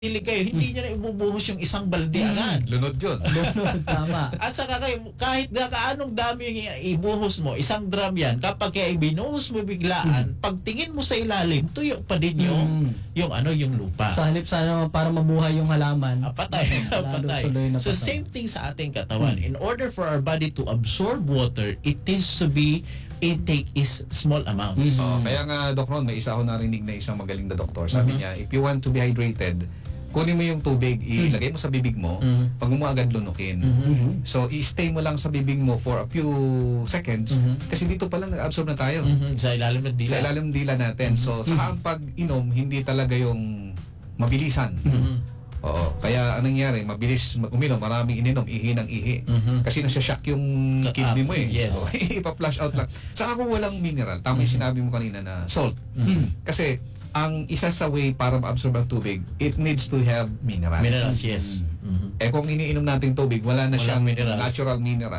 kayo, hindi niya na ibubuhos yung isang balde agad. Lunod yun. Tama. At saka kayo, kahit na kaanong dami yung ibuhos mo, isang drum yan, kapag kaya ibinuhos mo biglaan, pagtingin mo sa ilalim, tuyo pa din yung lupa. Sa halip sana para mabuhay yung halaman. Patay. tuloy na So patay. same thing sa ating katawan. In order for our body to absorb water, it needs to be intake is small amounts. Kaya nga, Doc Ron, may isa ako narinig na isang magaling na doktor. Sabi niya, if you want to be hydrated, kunin mo yung tubig, ilagay mo sa bibig mo, pag mo agad lunukin. So, i-stay mo lang sa bibig mo for a few seconds, kasi dito pala nag-absorb na tayo. Sa ilalim ng dila. Sa ilalim ng dila natin. So, sa pag-inom, hindi talaga yung mabilisan. Oo. Kaya anong nangyari, mabilis uminom, maraming ininom, ihi ng ihi. Kasi nasa-shock yung kidney mo eh. Yes. So, ipa-flush out lang. Saka kung walang mineral, tama yung sinabi mo kanina na salt. Kasi, ang isa sa way para ma-absorb ang tubig, it needs to have minerals. Minerals, yes. Eh kung iniinom natin tubig, wala na siyang minerals. natural mineral,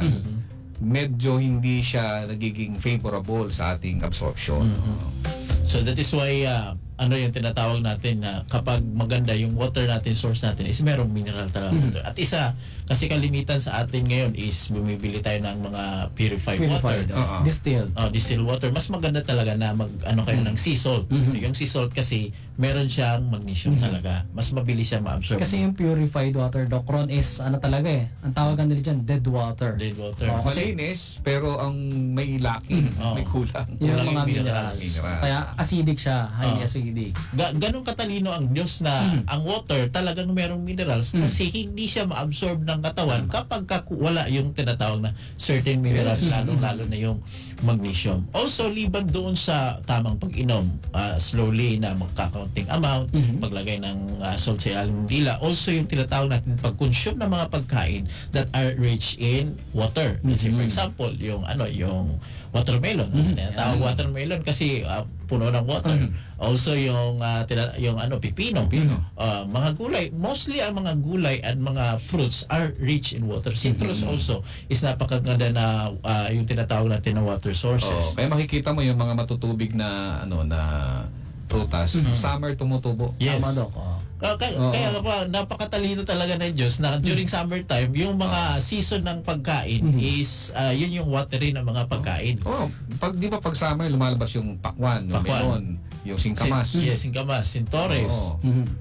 medyo hindi siya nagiging favorable sa ating absorption. So that is why ano yung tinatawag natin na kapag maganda yung water natin, source natin is merong mineral talaga water. At isa, kasi kalimitan sa atin ngayon is bumibili tayo ng mga purified water. Distilled. Distilled water. Mas maganda talaga na kayo ng sea salt. Yung sea salt kasi meron siyang magnesium talaga. Mas mabilis siya ma-absorb. Kasi yung purified water, Doc Ron, is ano talaga eh. Ang tawagan nila dyan, dead water. Dead water. Malinis, pero ang may lacking, may kulang. Yung Kulang mga yung minerals. minerals. Kaya acidic siya, highly acidic. Ganun katalino ang Diyos na ang water talagang merong minerals kasi hindi siya ma-absorb ng katawan kapag wala yung tinatawag na certain minerals, lalo na yung magnesium. Also, liban doon sa tamang pag-inom, slowly na magkakaunting amount, maglagay ng salt sa ilalim ng dila. Also, yung tinatawag natin pag-consume ng mga pagkain that are rich in water. Let's say, for example, yung watermelon. Tinatawag watermelon kasi puno ng water. Also yung pipino. Mga gulay, mostly ang mga gulay at mga fruits are rich in water. Citrus also is napakaganda na yung tinatawag natin na water sources. Kaya makikita mo yung mga matutubig na prutas, summer tumutubo. Yes. Tama, Doc. Kaya napakatalino talaga ng Diyos na during summertime, yung mga season ng pagkain is yun yung watery ng mga pagkain. Di ba pag summer lumalabas yung pakwan, yung melon, yung singkamas. Yes, singkamas, sintores.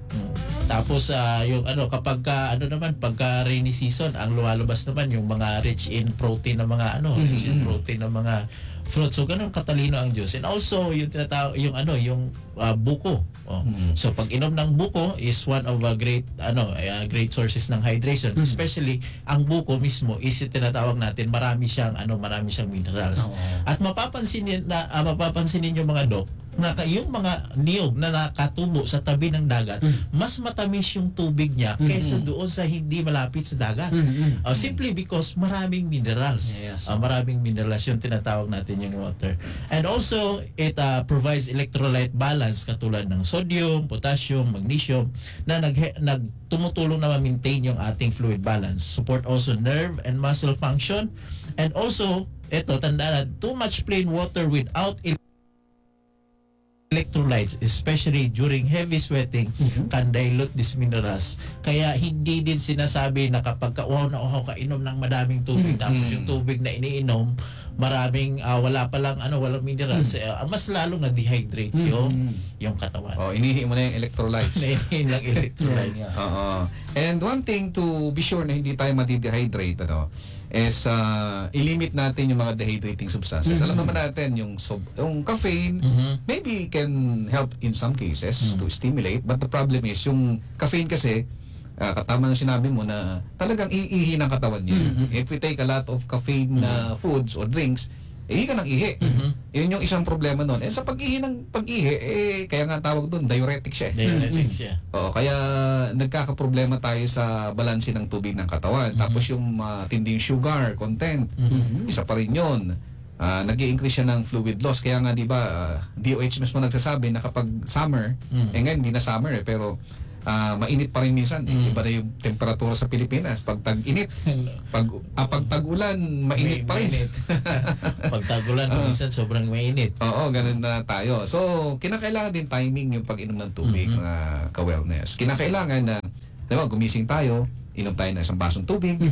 Tapos yung kapag pagka rainy season, ang lumalabas naman yung mga rich in protein na mga rich in protein na mga fruits. So ganun katalino ang Diyos. And also yung tinatawag yung buko. So pag inom ng buko is one of great sources ng hydration. Especially ang buko mismo is yung tinatawag natin marami siyang minerals. At mapapansin ninyo mga Dok na yung mga niyog na nakatubo sa tabi ng dagat, mas matamis yung tubig niya kaysa doon sa hindi malapit sa dagat. Simply because maraming minerals. Maraming minerals yung tinatawag natin yung water. And also, it provides electrolyte balance katulad ng sodium, potassium, magnesium na tumutulong na ma-maintain yung ating fluid balance. Support also nerve and muscle function. And also, tandaan, too much plain water without electrolytes, especially during heavy sweating, can dilute these minerals. Kaya hindi din sinasabi na kapag kainom ng madaming tubig, tapos yung tubig na iniinom, maraming walang minerals, mas lalong na-dehydrate yung katawan. Inihi mo na yung electrolytes. Inihi lang electrolytes. And one thing to be sure na hindi tayo madi-dehydrate, is i-limit natin yung mga dehydrating substances. Alam naman natin yung caffeine maybe can help in some cases to stimulate, but the problem is yung caffeine kasi katama na sinabi mo na talagang iihi ng katawan niya. If we take a lot of caffeine na foods or drinks, ihi ka ng ihi. Yun yung isang problema nun. Sa pag-ihi, kaya nga tawag doon, diuretic siya. Diuretics siya. Kaya nagkakaproblema tayo sa balanse ng tubig ng katawan. Tapos yung matinding sugar content, isa pa rin yun. Nag-i-increase siya ng fluid loss. Kaya nga, di ba, DOH mismo nagsasabi na kapag summer, ngayon hindi na summer pero mainit pa rin minsan. Iba na yung temperatura sa Pilipinas. Pag tag-init, pag tag-ulan, mainit pa rin. Pag tag-ulan, minsan sobrang mainit. Oo, ganun na tayo. So, kinakailangan din timing yung pag-inom ng tubig, mga ka-wellness. Kinakailangan na, diba, gumising tayo, inom tayo ng isang basong tubig.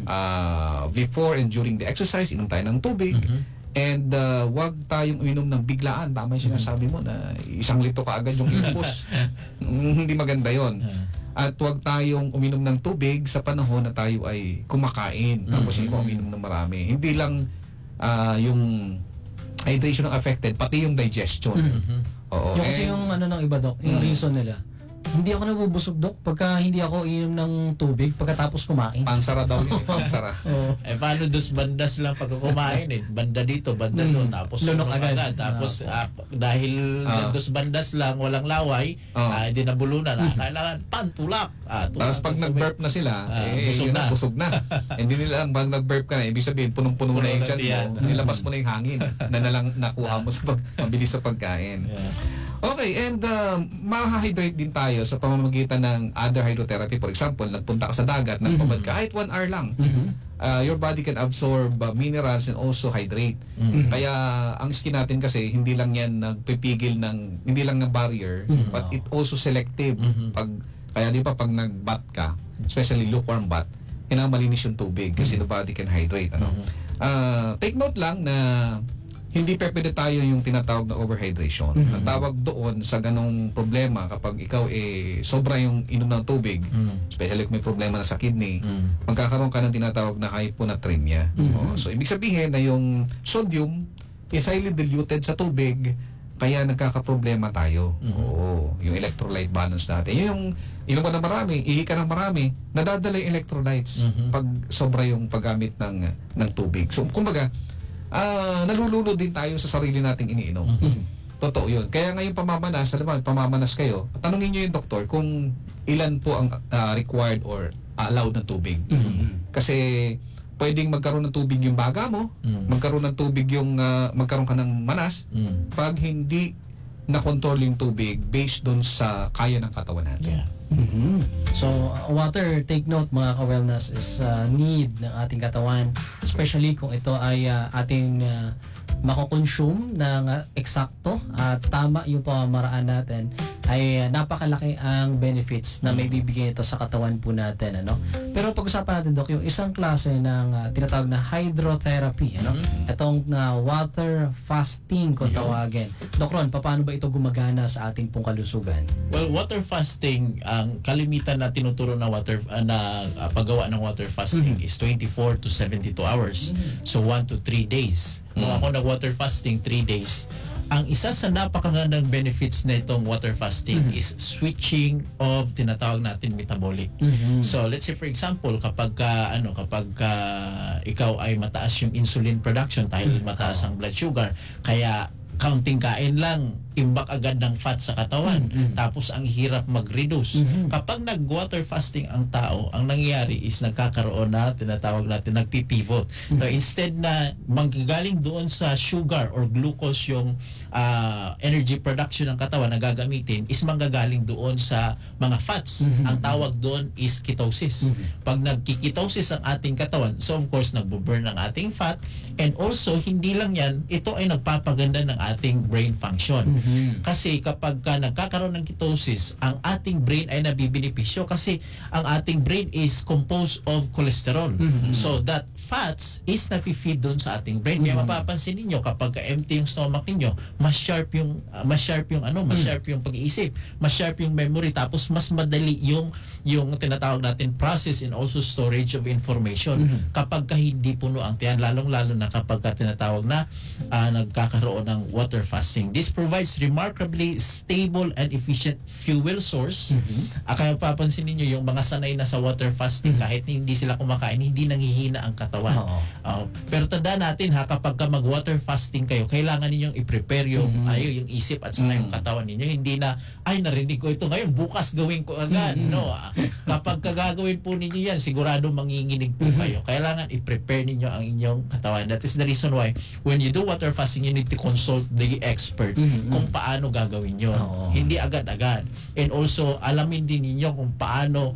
Before and during the exercise, inom tayo ng tubig. And wag tayong uminom ng biglaan. Tama yung sinasabi mo na 1 litro kaagad yung inubos. Hindi maganda yon. At wag tayong uminom ng tubig sa panahon na tayo ay kumakain. Tapos hindi mo uminom ng marami. Hindi lang yung hydration ang affected, pati yung digestion. Oo. Yung kasi yung ano ng iba, Doc, yung reason nila. Hindi ako nabubusog, Doc, pagka hindi ako inom ng tubig pagkatapos kumain. Pangsara daw yun. Pangsara. Paano dos bandas lang pag kumain Banda dito, banda doon, tapos lunok agad. Tapos dahil dos bandas lang, walang laway, hindi nabulunan. Kailangan pantulak. Tapos pag nag-burp na sila, busog na. Hindi nila ang bang nag-burp ka na, ibig sabihin punong-puno na yung tiyan mo, nilabas mo na yung hangin na nalang nakuha mo sa mabilis sa pagkain. Okay, and ma-hydrate din tayo sa pamamagitan ng other hydrotherapy. For example, nagpunta ka sa dagat, nagpabad ka, kahit 1 hour lang. Your body can absorb minerals and also hydrate. Kaya ang skin natin kasi hindi lang yan nagpipigil ng, hindi lang ng barrier, but it also selective. Kaya di ba pag nag-bath ka, especially lukewarm bath, kailangan malinis yung tubig kasi the body can hydrate. Take note lang na hindi pwede tayo yung tinatawag na overhydration. Ang tawag doon sa ganong problema kapag ikaw sobra yung inom ng tubig, especially kung may problema na sa kidney, magkakaroon ka ng tinatawag na hyponatremia. So ibig sabihin na yung sodium is highly diluted sa tubig, kaya nagkakaproblema tayo. Yung electrolyte balance natin. Yung inom ka ng marami, ihi ka ng marami, nadadala yung electrolytes pag sobra yung paggamit ng tubig. So kumbaga, nalulunod din tayo sa sarili nating iniinom. Totoo yun. Kaya ngayon pamamanas, alam mo, pamamanas kayo, tanungin nyo yung doktor kung ilan po ang required or allowed ng tubig. Kasi pwedeng magkaroon ng tubig yung baga mo, magkaroon ng tubig yung magkaroon ka ng manas, pag hindi na-control yung tubig based dun sa kaya ng katawan natin. So, water, take note mga ka-wellness, is need ng ating katawan, especially kung ito ay ating mako-consume ng eksakto at tama yung pamamaraan natin, ay napakalaki ang benefits na may bibigyan ito sa katawan po natin, ano. Pero pag-usapan natin, Doc, yung isang klase ng tinatawag na hydrotherapy, ano, itong water fasting kung tawagin. Doc Ron, paano ba ito gumagana sa ating pong kalusugan? Well, water fasting, ang kalimitan na tinuturo na paggawa ng water fasting is 24 to 72 hours. So 1 to 3 days. Kung ako nag-water fasting 3 days, ang isa sa napakagandang benefits na itong water fasting is switching of tinatawag natin metabolic. So let's say for example, kapag ikaw ay mataas yung insulin production dahil mataas ang blood sugar, kaya counting kain lang, imbak agad ng fat sa katawan. Tapos ang hirap mag-reduce. Kapag nag-water fasting ang tao, ang nangyayari is nagkakaroon na, tinatawag natin, nagpipivot. So instead na manggagaling doon sa sugar or glucose yung energy production ng katawan na gagamitin, is manggagaling doon sa mga fats. Ang tawag doon is ketosis. Pag nagkiketosis ang ating katawan, so of course nagbo-burn ang ating fat, and also hindi lang yan, ito ay nagpapaganda ng ating brain function. Kasi kapag nagkakaroon ng ketosis, ang ating brain ay nabibenepisyo kasi ang ating brain is composed of cholesterol. So that fats is nafi-feed doon sa ating brain. Kaya mapapansin niyo kapag empty yung stomach niyo, mas sharp yung pag-iisip, mas sharp yung memory, tapos mas madali yung tinatawag natin process and also storage of information. Kapag hindi puno ang tiyan, lalong-lalo na kapag tinatawag na nagkakaroon ng water fasting. This provides remarkably stable and efficient fuel source. Kaya papansin niyo yung mga sanay na sa water fasting, kahit hindi sila kumakain, hindi nanghihina ang katawan. Pero tandaan natin kapag mag-water fasting kayo, kailangan ninyong i-prepare yung isip at saka yung katawan ninyo. Hindi na, narinig ko ito ngayon, bukas gawin ko agad. No? Kapag gagawin po ninyo yan, sigurado manginginig po kayo. Kailangan i-prepare ninyo ang inyong katawan. That is the reason why when you do water fasting, you need to consult the expert kung kung paano gagawin yun. Oo. Hindi agad-agad. And also, alamin din ninyo kung paano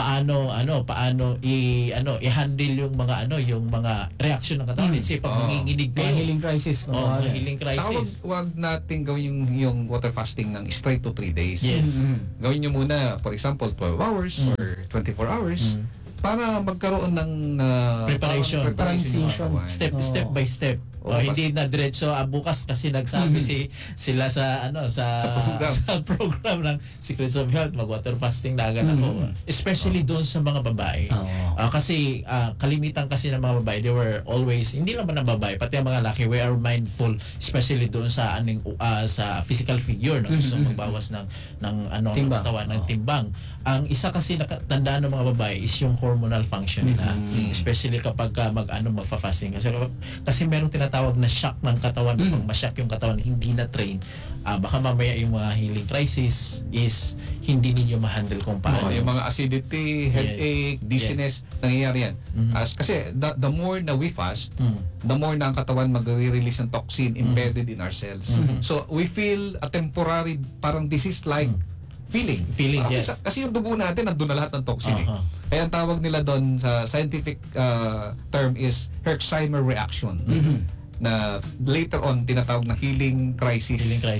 i-handle yung mga reaction ng katawan. Let's say pag nanginginig Mga kayo. healing crisis. Mga healing Saka crisis. wag natin gawin yung water fasting ng straight to 3 days. Yes. Gawin nyo muna, for example, 12 hours or 24 hours para magkaroon ng Preparation. Transition. Step by step. Hindi na diretso bukas kasi nagsabi sila sa program. sa program ng Secrets of Health, mag-water fasting na agad ako. Especially doon sa mga babae. Kasi kalimitan kasi ng mga babae, they were always, hindi naman ng babae, pati ang mga laki, we are mindful, especially doon sa sa physical figure, no? Gusto magbawas ng Timbang. katawan, ng timbang. Ang isa kasi nakatandaan ng mga babae is yung hormonal function nila. Especially kapag magfa-fasting. Kasi merong tinatawag na shock ng katawan. Kapag ma-shock yung katawan, hindi na train, baka mamaya yung mga healing crisis is hindi ninyo ma-handle kung paano. Yung mga acidity, headache, dizziness, nangyayari yan. Kasi the more na we fast, the more na ang katawan magre-release ng toxin embedded in our cells. So we feel a temporary parang disease-like feelings, yes. Kasi yung dugo natin, nandun na lahat ng toxin Kaya ang tawag nila doon sa scientific term is Herxheimer reaction. Na later on tinatawag na healing crisis.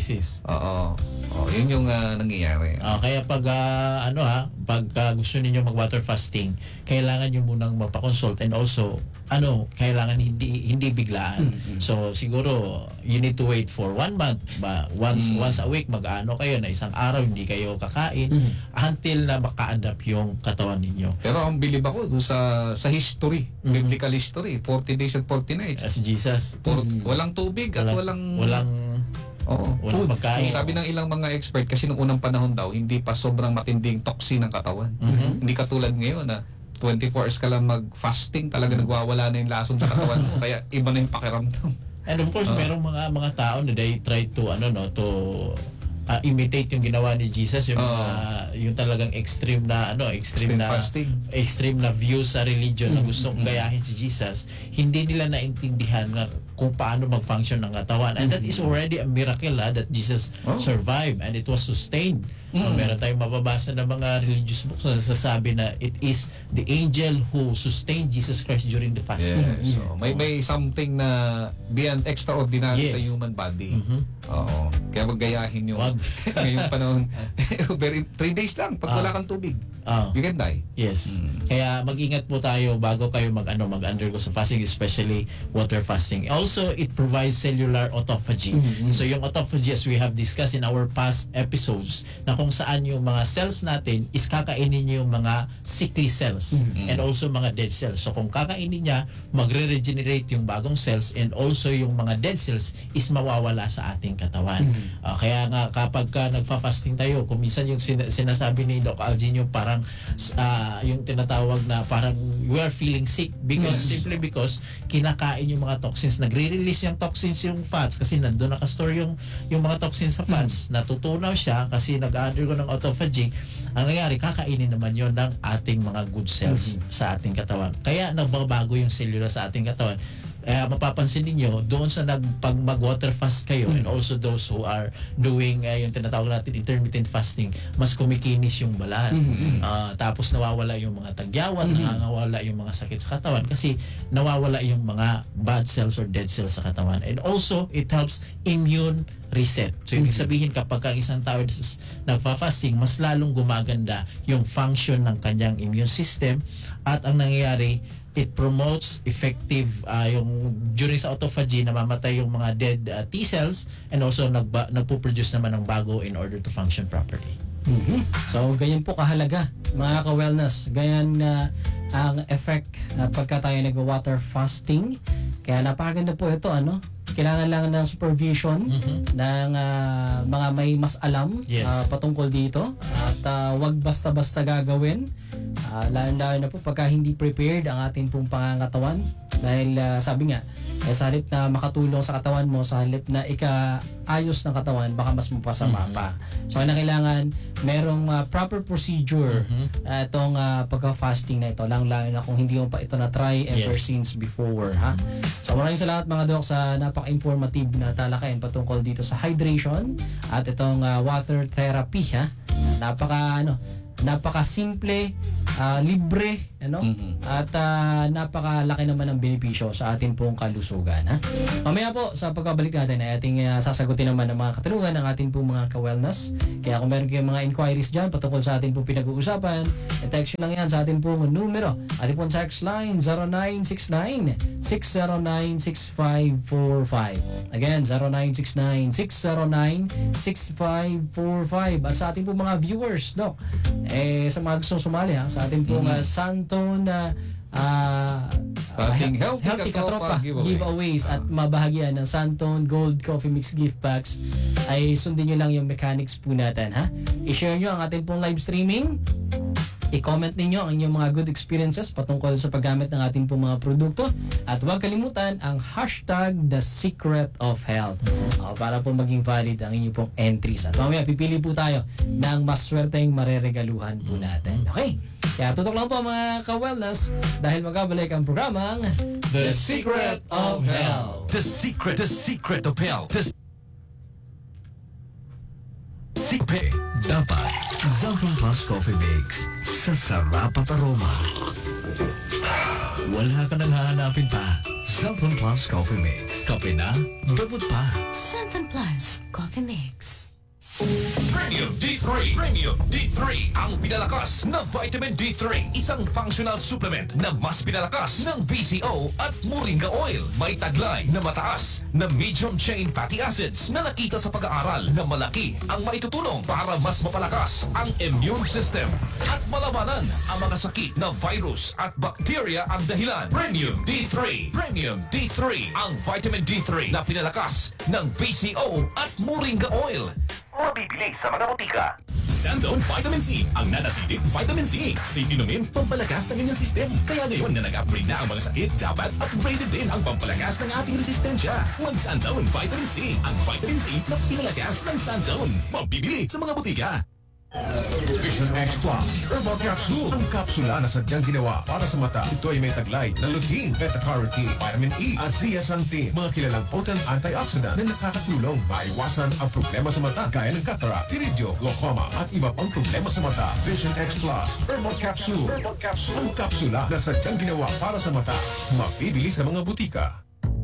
Yun yung nangyayari. Kaya pag gusto niyo mag-water fasting, kailangan niyo munang magpa-consult, and also kailangan hindi biglaan. So siguro you need to wait for 1 month once a week kayo na isang araw hindi kayo kakain until na maka-adapt yung katawan ninyo. Pero ang bilib ako doon sa history, biblical history, 40 days and 40 nights. As Jesus. Walang tubig at walang food. Pagkain. Sabi ng ilang mga expert, kasi nung unang panahon daw, hindi pa sobrang matinding toxin ng katawan. Hindi katulad ngayon na 24 hours ka lang mag-fasting, talaga nagwawala na yung lason sa katawan mo. Kaya iba na yung pakiramdam. And of course, merong mga tao na they try to imitate yung ginawa ni Jesus, yung talagang extreme fasting. Extreme na view sa religion na gustong gayahin si Jesus. Hindi nila naintindihan na kung paano mag-function ng katawan. And that is already a miracle that Jesus survived and it was sustained. Meron tayong mababasa ng mga religious books na nasasabi na it is the angel who sustained Jesus Christ during the fasting. So, may something na beyond extraordinary sa human body. Kaya magayahin yung ngayong panahon. 3 days lang pag wala kang tubig. You can die. Yes. Kaya mag-ingat po tayo bago kayo mag-undergo sa fasting, especially water fasting. Also, it provides cellular autophagy. So yung autophagy, as we have discussed in our past episodes, na kung saan yung mga cells natin is kakainin yung mga sickly cells and also mga dead cells. So kung kakainin niya, magre-regenerate yung bagong cells, and also yung mga dead cells is mawawala sa ating katawan. Kaya nga kapag nagfa-fasting tayo, kung minsan yung sinasabi ni Doc Algin, yung parang yung tinatawag na parang we are feeling sick simply because kinakain yung mga toxins, nagre-release yung toxins yung fats kasi nandun nakastore yung mga toxins sa fats, natutunaw siya kasi nag-undergo ng autophagy. Ang nangyari, kakainin naman yon ng ating mga good cells sa ating katawan. Kaya nagbabago yung cellula sa ating katawan. Mapapansin niyo doon sa pag mag-water fast kayo, and also those who are doing yung tinatawag natin intermittent fasting, mas kumikinis yung balat. Tapos nawawala yung mga tagyawat, nawawala yung mga sakit sa katawan kasi nawawala yung mga bad cells or dead cells sa katawan. And also, it helps immune reset. So, ibig sabihin kapag ang isang tao nagfa-fasting, mas lalong gumaganda yung function ng kanyang immune system, at ang nangyayari, it promotes effective yung during sa autophagy, namamatay yung mga dead T cells, and also nagpo-produce naman ng bago in order to function properly. So, ganyan po kahalaga, mga ka-wellness. Ganyan ang effect pagka tayo nag-water fasting. Kaya napakaganda po ito, kailangan lang ng supervision ng mga may mas alam patungkol dito, at wag basta-basta gagawin, lalo na po pagka hindi prepared ang ating pong pangangatawan. Dahil sabi nga, sa halip na makatulong sa katawan mo, sa halip na ikaayos ng katawan, baka mas mapasama pa. So kailangan merong proper procedure itong pagka-fasting na ito, lalo na kung hindi mo pa ito na-try ever since before. Ha? So maraming salamat mga Dok sa napaka-informative na talakayan patungkol dito sa hydration at itong water therapy. Ha? Napaka-simple, libre, at napakalaki naman ng benepisyo sa ating pong kalusugan. Ha? Mamaya po, sa pagkabalik natin ay ating sasagutin naman ng mga katanungan ng ating pong mga ka-wellness. Kaya kung meron kayong mga inquiries dyan patungkol sa ating pong pinag-uusapan, text lang yan sa ating pong numero. Ating pong text line 0969-609-6545. Again, 0969-609-6545. At sa ating pong mga viewers, Doc, sa mga gustong sumali sa ating pong Santon Healthy Katropa giveaway. giveaways at mabahagyan ng Santon Gold Coffee Mix gift packs, ay sundin nyo lang yung mechanics po natin. I-share nyo ang ating pong live streaming, i-comment ninyo ang inyong mga good experiences patungkol sa paggamit ng ating pong mga produkto, at huwag kalimutan ang hashtag The Secret of Health para po maging valid ang inyong pong entries. At mamaya pipili po tayo ng mas swerteng mareregaluhan po natin. Okay? Kaya tutok lang po mga ka-wellness dahil magkabalik ang programang The Secret of Health. The secret of health. The secret. Dapat Zalfon Plus Coffee Mix sa sarap at aroma. Wala ka nang hahanapin pa. Zalfon Plus Coffee Mix. Kape na, gamot pa. Santon Plus Coffee Mix. Premium D3. Premium D3. Ang pinalakas na vitamin D3. Isang functional supplement na mas pinalakas ng VCO at Moringa Oil. May taglay na mataas na medium chain fatty acids na nakita sa pag-aaral na malaki ang maitutulong para mas mapalakas ang immune system at malabanan ang mga sakit na virus at bacteria ang dahilan. Premium D3. Premium D3. Ang vitamin D3 na pinalakas ng VCO at Moringa Oil. Mabibili sa mga butika. Santon Vitamin C, ang nanasidik vitamin C. Safe inumin, pampalakas ng inyong sistem. Kaya ngayon na nag-upgrade na ang mga sakit, dapat upgraded din ang pampalakas ng ating resistensya. Mag-Santon Vitamin C, ang vitamin C na pinalakas ng Santon. Mabibili sa mga butika. Vision X Plus Herbal Capsule. Ang kapsula na sadyang ginawa para sa mata. Ito ay may taglay na lutein, beta-carotene, vitamin E at zeaxanthin. Mga kilalang potent antioxidant na nakakatulong maiwasan ang problema sa mata gaya ng cataract, iridio, glaucoma at iba pang problema sa mata. Vision X Plus Herbal Capsule. Herbal Capsule. Ang kapsula na sadyang ginawa para sa mata. Mabibili sa mga butika.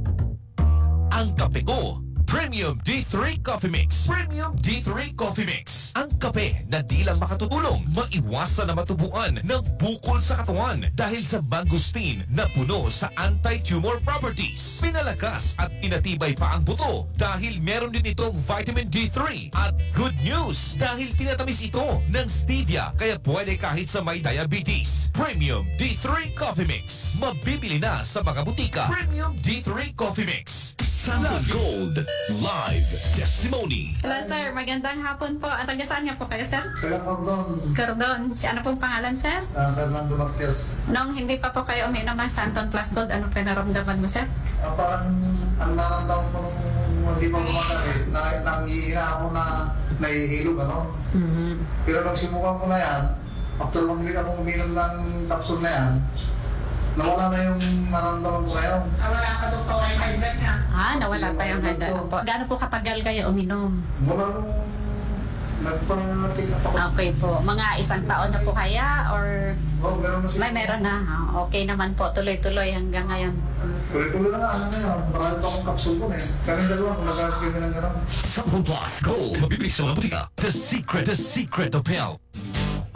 Ang kape ko, Premium D3 Coffee Mix. Premium D3 Coffee Mix. Ang kape na di lang makatutulong maiwasan na matubuan ng bukol sa katawan dahil sa mangosteen na puno sa anti-tumor properties. Pinalakas at pinatibay pa ang buto dahil meron din itong vitamin D3. At good news dahil pinatamis ito ng stevia kaya pwede kahit sa may diabetes. Premium D3 Coffee Mix. Mabibili na sa mga butika. Premium D3 Coffee Mix. Santon Gold Live Testimony. Hello sir, magandang hapon po. At taga saan niyo po kayo sir? Kaya Cordon, Cordon. Si ano pong pangalan sir? Fernando Marquez. Nung hindi pa po kayo uminom ng Santon Plus Gold, ano pinaramdaman mo sir? Parang ang naramdaman ko nung hindi pa kumakakit, nangihina ako na nahihilog, Pero nung simukan ko na yan, after mag-ulit akong uminom ng capsule na yan, nawala na yung maramdaman ko ngayon. Nawala pa po yung highlight niya? Nawala pa yung highlight po. Gaano po katagal kayo uminom? Mula nung nagpa-check up ako. Okay po. Mga isang taon na po kaya or Meron na siya. meron na? Okay naman po. Tuloy-tuloy hanggang ngayon. Tuloy-tuloy na nga, yun. Marami pa akong capsule ko na eh. Kami dalawa, kung nag-aarap kami ng gano'n. Santon Plus Gold. Mabibili sa mga butika. The secret of health.